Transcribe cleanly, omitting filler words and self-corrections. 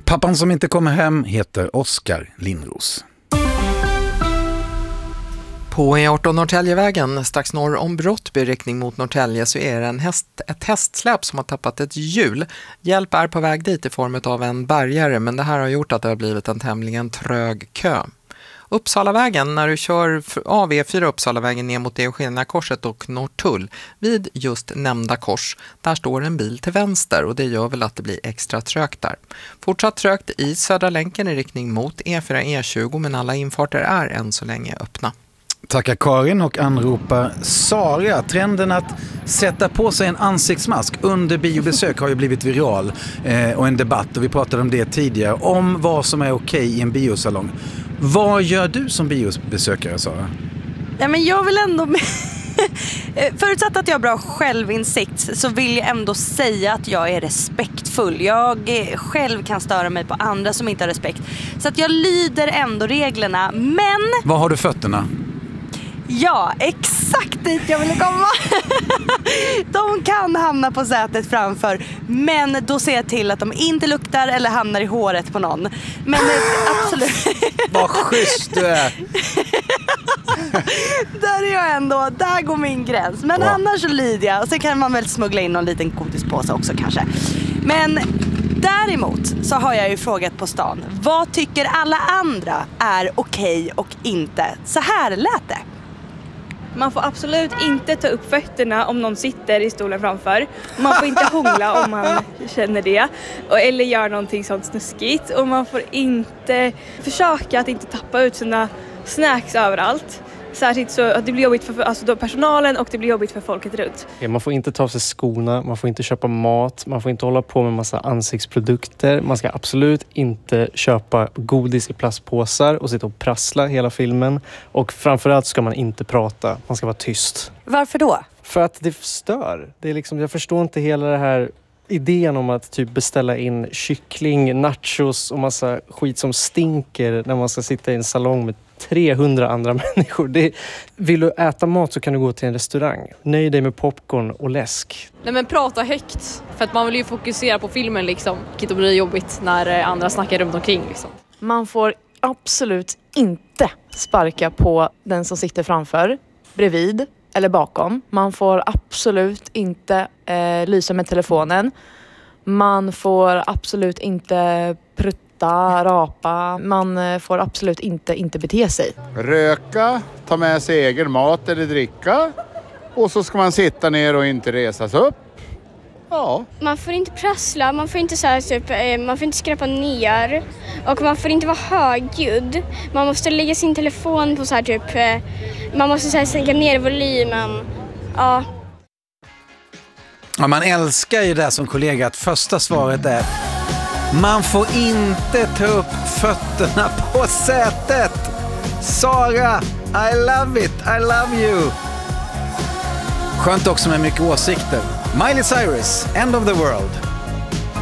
Pappan som inte kommer hem heter Oskar Lindros. På E18 Norrtäljevägen, strax norr om Brottby riktning mot Norrtälje, så är det ett hästsläp som har tappat ett hjul. Hjälp är på väg dit i form av en bärgare, men det här har gjort att det har blivit en tämligen trög kö. Uppsalavägen, när du kör av E4 Uppsalavägen ner mot Eugenia-korset och Norrtull, vid just nämnda kors, där står en bil till vänster och det gör väl att det blir extra trögt där. Fortsatt trögt i Södra länken i riktning mot E4 E20, men alla infarter är än så länge öppna. Tackar Karin och anropar Sara. Trenden att sätta på sig en ansiktsmask under biobesök har ju blivit viral och en debatt, och vi pratade om det tidigare, om vad som är okej i en biosalong. Vad gör du som biobesökare, Sara? Ja, men jag vill ändå... Förutsatt att jag har bra självinsikt så vill jag ändå säga att jag är respektfull. Jag själv kan störa mig på andra som inte har respekt. Så att jag lyder ändå reglerna, men... Vad har du fötterna? Ja, exakt dit jag ville komma. De kan hamna på sätet framför, men då ser jag till att de inte luktar eller hamnar i håret på någon. Men absolut. Vad schysst du är. Där är jag ändå, där går min gräns. Men bra. Annars så lyder jag. Och sen kan man väl smuggla in någon liten godispåse också kanske. Men däremot så har jag ju frågat på stan, vad tycker alla andra är okej och inte? Så här lät det. Man får absolut inte ta upp fötterna om någon sitter i stolen framför. Man får inte hångla om man känner det. Eller göra någonting sånt snuskigt. Och man får inte försöka att inte tappa ut sina snacks överallt. Särskilt så att det blir jobbigt för personalen och det blir jobbigt för folket runt. Man får inte ta av sig skorna, man får inte köpa mat, man får inte hålla på med massa ansiktsprodukter. Man ska absolut inte köpa godis i plastpåsar och sitta och prassla hela filmen. Och framförallt ska man inte prata, man ska vara tyst. Varför då? För att det stör. Det är liksom, jag förstår inte hela det här idén om att typ beställa in kyckling, nachos och massa skit som stinker när man ska sitta i en salong med 300 andra människor. Vill du äta mat så kan du gå till en restaurang. Nöj dig med popcorn och läsk. Nej, men prata högt. För att man vill ju fokusera på filmen liksom. Det blir jobbigt när andra snackar runt omkring liksom. Man får absolut inte sparka på den som sitter framför, bredvid eller bakom. Man får absolut inte lysa med telefonen. Man får absolut inte prutta, rapa. Man får absolut inte bete sig. Röka, ta med sig egen mat eller dricka. Och så ska man sitta ner och inte resas upp. Ja. Man får inte prassla, man får inte så här, typ, man får inte skräpa ner. Och man får inte vara högljudd. Man måste lägga sin telefon på så här typ, man måste så här, sänka ner volymen. Ja. Ja, man älskar ju det som kollega att första svaret är: man får inte ta upp fötterna på sätet. Sara, I love it, I love you. Skönt också med mycket åsikter. Miley Cyrus, End of the World.